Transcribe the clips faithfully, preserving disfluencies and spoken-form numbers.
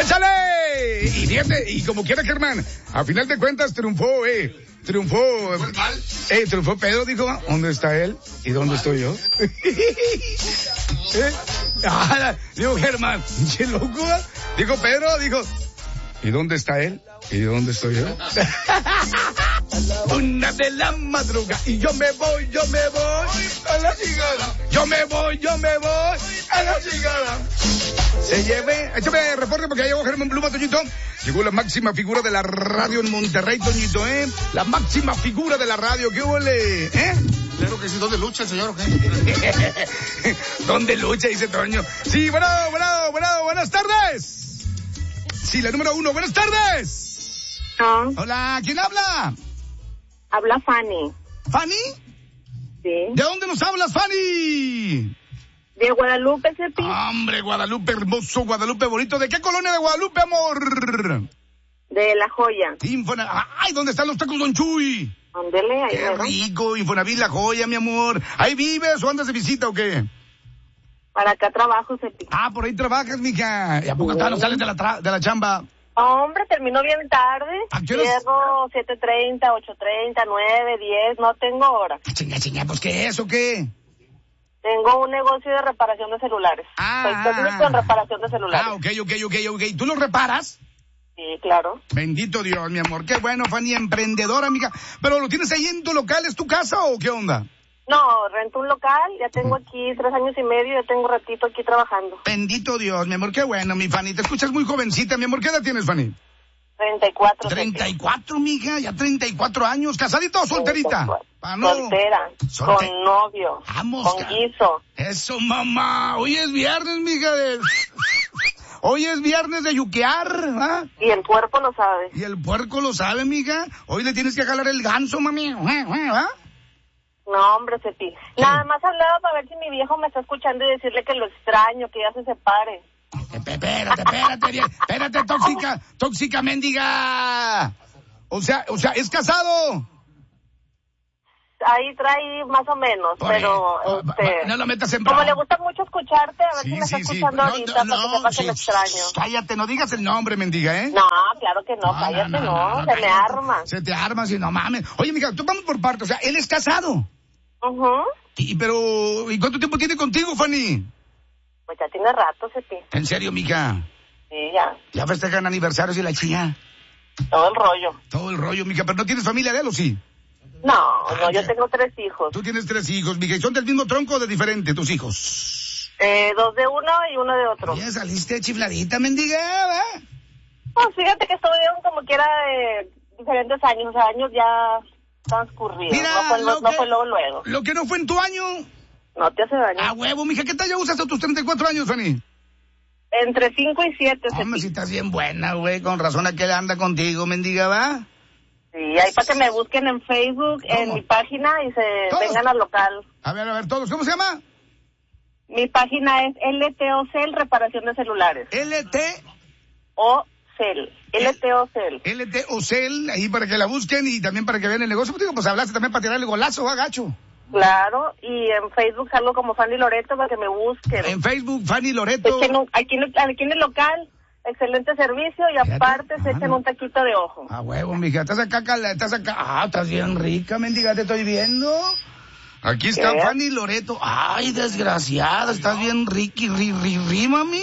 ¡Échale! Y fíjate, y como quiera, Germán, a final de cuentas triunfó, eh. Triunfó. Eh, triunfó Pedro, dijo, ¿dónde está él? ¿Y dónde estoy yo? ¿Eh? Ah, dijo Germán, ¿qué loco? Dijo Pedro, dijo, ¿y dónde está él? ¿Y dónde estoy yo? Una de la madrugada y yo me voy, yo me voy a la chingada. Yo me voy, yo me voy a la chingada. Se lleve, échame reporte porque ya llegó Germán Pluma, Toñito. Llegó la máxima figura de la radio en Monterrey, Toñito, ¿eh? La máxima figura de la radio, ¿qué huele? ¿Eh? Claro que sí, ¿dónde lucha el señor o qué? ¿Dónde lucha? Dice Toño. Sí, bueno, bueno, bueno, buenas tardes. Sí, la número uno, buenas tardes. No. Hola, ¿quién habla? Habla Fanny. ¿Fanny? Sí. ¿De dónde nos hablas, Fanny? De Guadalupe, Cepi. Hombre, Guadalupe hermoso, Guadalupe bonito. ¿De qué colonia de Guadalupe, amor? De La Joya. Infona... Ay, ¿dónde están los tacos Don Chuy? Ándele, ahí. Qué rico, Infonavit La Joya, mi amor. ¿Ahí vives o andas de visita o qué? Para acá trabajo, Cepi. Ah, por ahí trabajas, mija. ¿Y a poco hasta no sales de la, tra... de la chamba? Hombre, terminó bien tarde. ¿A qué horas? Cierro siete treinta, ocho treinta, nueve, diez, no tengo hora. Chinga, chinga, pues ¿qué es o qué? Tengo un negocio de reparación de celulares. Ah. Soy técnico en reparación de celulares. Ah, ok, ok, ok, ok. ¿Tú los reparas? Sí, claro. Bendito Dios, mi amor. Qué bueno, Fanny, emprendedora, amiga. ¿Pero lo tienes ahí en tu local? ¿Es tu casa o qué onda? No, rento un local, ya tengo aquí tres años y medio, ya tengo ratito aquí trabajando. Bendito Dios, mi amor, qué bueno, mi Fanny. Te escuchas muy jovencita, mi amor. ¿Qué edad tienes, Fanny? treinta y cuatro. treinta y cuatro, mija, ya treinta y cuatro años. ¿Casadita o solterita? Ah, no. Soltera, Solte... con novio, Vamos, con guiso. Eso, mamá. Hoy es viernes, mija, de... Hoy es viernes de yuquear, ¿ah? Y el puerco lo sabe. Y el puerco lo sabe, mija. Hoy le tienes que jalar el ganso, mami, ¿ah? No, hombre, Cepi. Nada más hablaba para ver si mi viejo me está escuchando y decirle que lo extraño, que ya se separe. Espérate, espérate, espérate, tóxica, tóxica mendiga. O sea, o sea, ¿es casado? Ahí trae más o menos, Por pero oh, este, no lo metas en como le gusta mucho escucharte, a ver sí, si me sí, está escuchando sí. ahorita no, para no, que sepa sí, que lo extraño. Cállate, no digas el nombre, mendiga, ¿eh? No, claro que no, no cállate, no, no, no se cállate. me arma. Se te arma, si no mames. Oye, mija, tú vamos por partes, o sea, él es casado. Ajá. Uh-huh. Y, pero, ¿y cuánto tiempo tiene contigo, Fanny? Pues ya tiene rato, Cepi. ¿En serio, mija? Sí, ya. ¿Ya festejan aniversarios y la chinga? Todo el rollo. Todo el rollo, mija, pero ¿no tienes familia de él o sí? No, ah, no, yo tengo tres hijos. Tú tienes tres hijos, mija, ¿y son del mismo tronco o de diferente tus hijos? Eh, dos de uno y uno de otro. Ya saliste chifladita, mendiga, ¿verdad? Pues fíjate que estuvieron como quiera de diferentes años, o sea, años ya transcurridos. Mira, no fue, no, que, no fue luego, luego. Lo que no fue en tu año. No te hace daño. A huevo, mija, ¿qué talla usas a tus treinta y cuatro años, Fanny? Entre cinco y siete. Hombre, si estás bien buena, güey, con razón aquel anda contigo, mendiga, ¿va? Sí, ahí para que me busquen en Facebook, ¿Cómo? En mi página y se ¿Todos? Vengan al local. A ver, a ver, todos, ¿cómo se llama? Mi página es L T O Cel, reparación de celulares. L T O Cel, L T O Cel. L T O Cel, ahí para que la busquen y también para que vean el negocio. Pues digo, pues hablaste también para tirar el golazo, ¿va, gacho? Claro, y en Facebook salgo como Fanny Loreto para que me busquen. En Facebook, Fanny Loreto. Aquí, aquí, aquí en el local, excelente servicio y aparte se echan un taquito de ojo. Ah, huevo, mija, estás acá, estás acá. Ah, estás bien rica, mendiga, te estoy viendo. Aquí está ¿Qué? Fanny Loreto. Ay, desgraciada, estás bien riqui, ri, ri, ri, mami.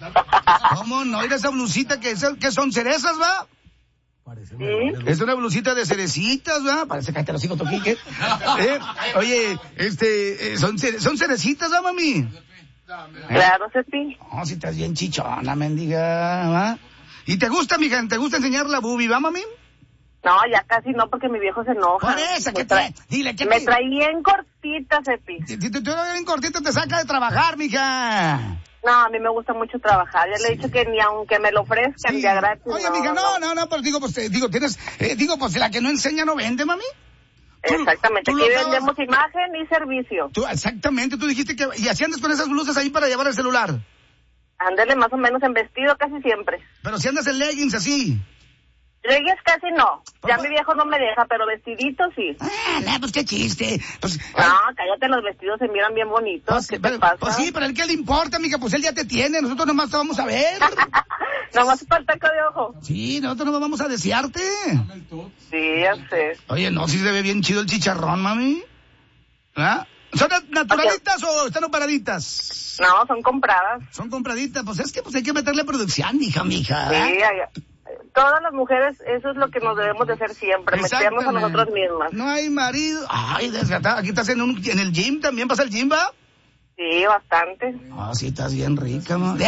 ¿Cómo no? Mira esa blusita que, que son cerezas, ¿va? ¿Sí? Es una blusita de cerecitas, ¿va? Parece que te lo sigo toquique. ¿Eh? Oye, este, eh, son, son cerecitas, ¿va, mami? ¿Eh? Claro, Cepi. No, si estás bien chichona, mendiga, ¿va? ¿Y te gusta, mija? ¿Te gusta enseñar la boobie, va, mami? No, ya casi no, porque mi viejo se enoja. Por eso, ¿qué trae? Dile, ¿qué Me trae bien cortita, Cepi. Si tú bien cortita te saca de trabajar, mija. No, a mí me gusta mucho trabajar. Ya le he dicho que ni aunque me lo ofrezcan, sí. Ya gratis. Oye, no, mija, no, no, no, no, pero digo, pues, eh, digo, tienes, eh, digo, pues, la que no enseña no vende, mami. Exactamente, aquí vendemos imagen y servicio. Tú, exactamente, tú dijiste que, y así andas con esas blusas ahí para llevar el celular. Ándale más o menos en vestido casi siempre. Pero si andas en leggings así. Leggings casi no, ya mi viejo no me deja, pero vestidito sí. Ah, no, pues qué chiste. Pues, no, ay, cállate, los vestidos se miran bien bonitos, pues, ¿qué pero, te pasa? Pues sí, pero ¿a él qué le importa, amiga? Pues él ya te tiene, nosotros nomás te vamos a ver. Nomás falta taco de ojo. Sí, nosotros no vamos a desearte. Sí, ya sé. Oye, no, sí se ve bien chido el chicharrón, mami. ¿Ah? ¿Son naturalitas okay. o están operaditas? No, son compradas. Son compraditas, pues es que pues hay que meterle producción, mija, mija. ¿eh? Sí, hay, todas las mujeres, eso es lo que nos debemos de hacer siempre, meternos a nosotros mismas. No hay marido. Ay, desgratada, aquí estás en, un, en el gym, ¿también vas al gym, va? Sí, bastante. Ah, sí, estás bien rica, ma. No, sí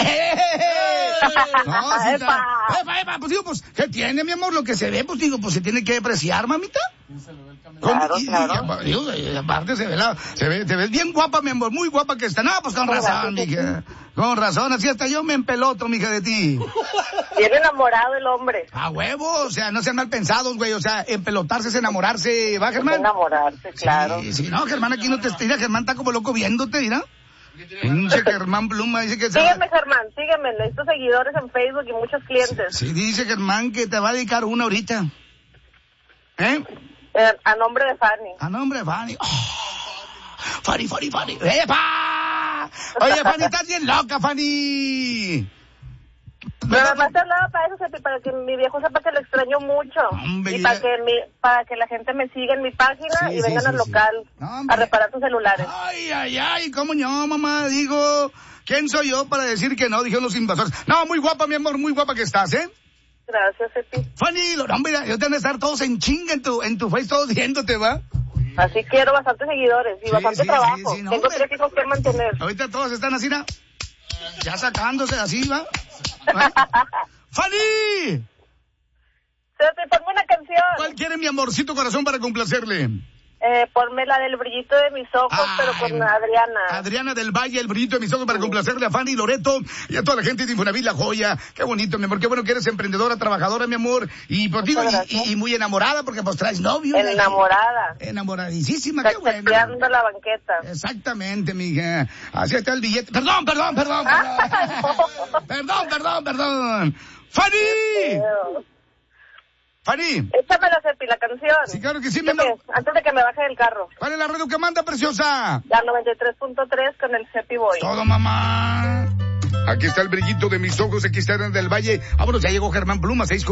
está. Epa, epa, pues digo, pues, ¿qué tiene, mi amor? Lo que se ve, pues digo, pues se tiene que apreciar, mamita. Claro, y, claro. Y, digo, y aparte se ve, la, se ve, te ves bien guapa, mi amor, muy guapa que está. No, pues con razón, mija. Con razón, así hasta yo me empeloto, mija, de ti. Bien enamorado el hombre. A huevo, o sea, no sean mal pensados, güey, o sea, empelotarse es enamorarse, ¿va, Germán? Enamorarse, claro. Sí, sí, no, Germán, aquí no te estira, Germán está como loco viéndote, mira. Pinche Germán Pluma dice que... Sígueme, Germán, sígueme, necesito seguidores en Facebook y muchos clientes. Sí, sí, dice Germán que te va a dedicar una ahorita. ¿Eh? Eh, a nombre de Fanny. A nombre de Fanny. Oh, Fanny, Fanny, Fanny. ¡Epa! Oye, Fanny, estás bien loca, Fanny. Nada más te hablaba para eso, Cepi, para que mi viejo sepa que lo extraño mucho. Hombre, y para que mi, para que la gente me siga en mi página sí, y vengan sí, al sí, local sí. No, a reparar sus celulares. Ay, ay, ay, cómo no, mamá, digo, ¿quién soy yo para decir que no? Dijeron los invasores. No, muy guapa, mi amor, muy guapa que estás, ¿eh? Gracias, Cepi. Fanny, no, hombre, yo te van a estar todos en chinga en tu, en tu face, todos viéndote, ¿va? Así quiero bastantes seguidores y sí, bastante sí, trabajo. Sí, sí, no, Tengo tres hijos que mantener. Ahorita todos están así, ¿no? Ya sacándose así, ¿va? ¡Fanny! Cepi, ponme una canción. ¿Cuál quiere mi amorcito corazón para complacerle? Eh, ponme la del brillito de mis ojos, ay, pero con Adriana. Adriana del Valle, el brillito de mis ojos, para sí. complacerle a Fanny Loreto y a toda la gente de Infonavit La Joya. Qué bonito, mi amor, qué bueno que eres emprendedora, trabajadora, mi amor. Y pues digo, y, y, y muy enamorada porque pues traes novio. Enamorada. Enamoradísima, qué bueno. Cacheteando la banqueta. Exactamente, mija. Así está el billete. Perdón, perdón, perdón, perdón. perdón, perdón, perdón. ¡Fanny! Fanny. Échamela, Cepi, la canción. Sí, claro que sí, mi amor. Antes de que me baje del carro. ¿Cuál es la radio que manda, preciosa? La noventa y tres punto tres con el Cepi Boy. Todo, mamá. Aquí está el brillito de mis ojos, aquí está en el del Valle. Vámonos, ya llegó Germán Pluma, seis